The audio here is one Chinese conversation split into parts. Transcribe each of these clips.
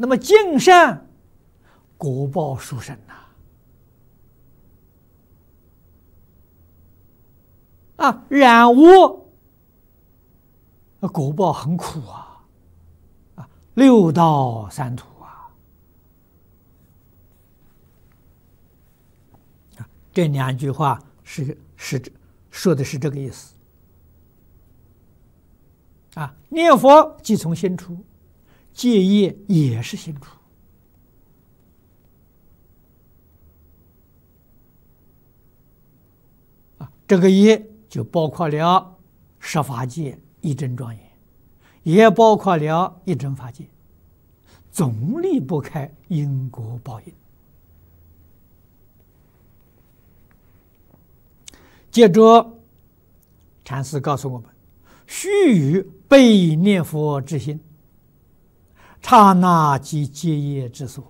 那么净善果报殊胜呐！染污果报很苦六道三途这两句话是说的是这个意思念佛即从心出，戒业也是心出这个业就包括了十法界一真庄严，也包括了一真法界，总离不开因果报应。接着禅师告诉我们，须臾被念佛之心，刹那即戒业之所。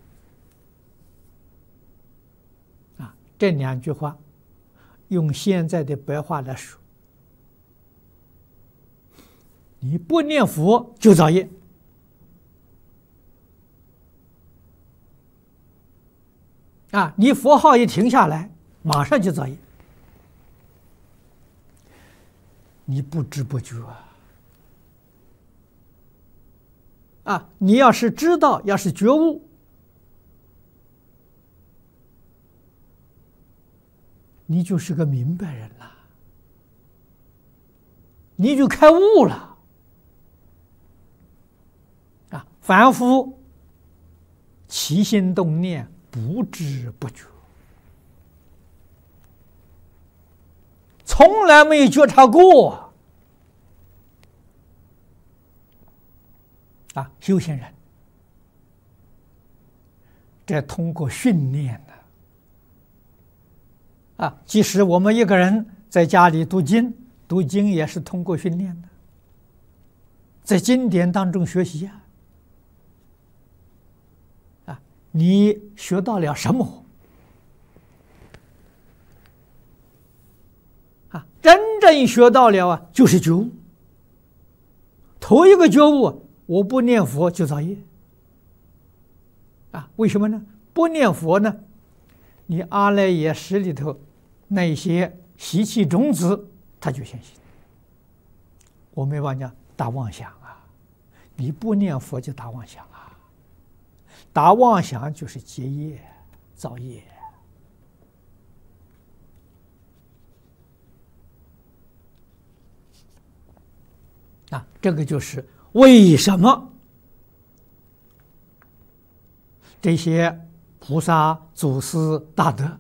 这两句话用现在的白话来说，你不念佛就造业你佛号一停下来，马上就造业，你不知不觉你要是知道，要是觉悟，你就是个明白人了，你就开悟了凡夫起心动念不知不觉，从来没有觉察过修行人这通过训练的即使我们一个人在家里读经也是通过训练的，在经典当中学习你学到了什么真正学到了就是觉悟。头一个觉悟，我不念佛就造业为什么呢？不念佛呢，你阿赖耶识里头那些习气种子它就现行。我没忘讲打妄想你不念佛就打妄想打妄想就是结业造业这个就是为什么这些菩萨祖师大德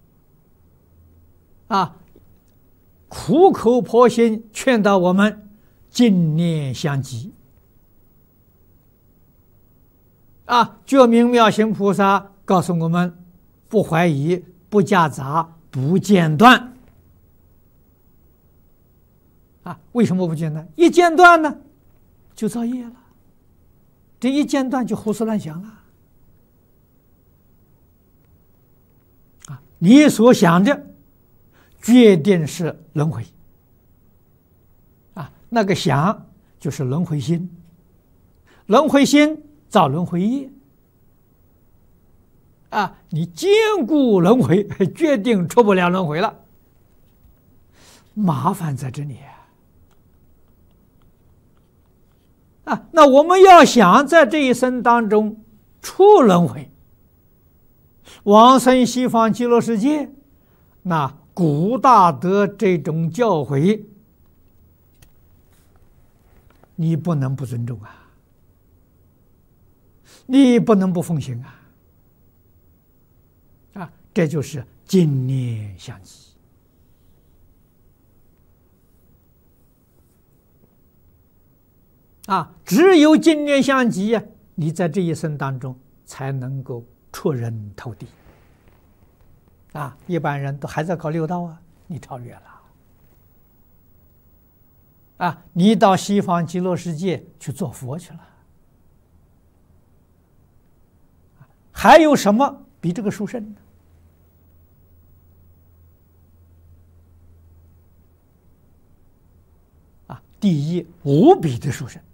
苦口婆心劝导我们净念相继觉明妙行菩萨告诉我们不怀疑，不夹杂，不间断为什么不间断？一间断呢就造业了，这一间断就胡思乱想了你所想的决定是轮回那个想就是轮回心，轮回心造轮回业你坚固轮回，决定出不了轮回了，麻烦在这里那我们要想在这一生当中出轮回，往生西方极乐世界，那古大德这种教诲你不能不尊重你不能不奉行这就是净念相继只有净念相继你在这一生当中才能够出人头地一般人都还在搞六道你超越了你到西方极乐世界去做佛去了，还有什么比这个殊胜呢？第一，无比的殊胜